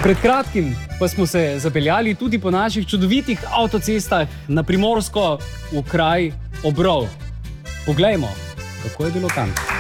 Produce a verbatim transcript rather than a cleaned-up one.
Pred kratkim pa smo se zapeljali tudi po naših čudovitih avtocestah na Primorsko v kraj Obrov. Poglejmo, kako je bilo tam.